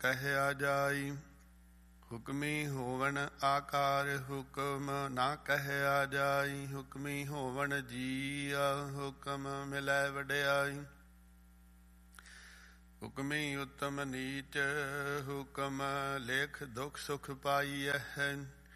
ਕਹਿਆ ਜਾਈ। ਹੁਕਮੀ ਹੋਵਨ ਆਕਾਰ ਹੁਕਮ ਨਾ ਕਹਿਆ ਜਾਈ। ਹੁਕਮੀ ਹੋਵਨ ਜੀਆ ਹੁਕਮ ਮਿਲੈ ਵਡਿਆਈ। ਹੁਕਮੀ ਉਤਮ ਨੀਚ ਹੁਕਮ ਲੇਖ ਦੁਖ ਸੁਖ ਪਾਈਐ।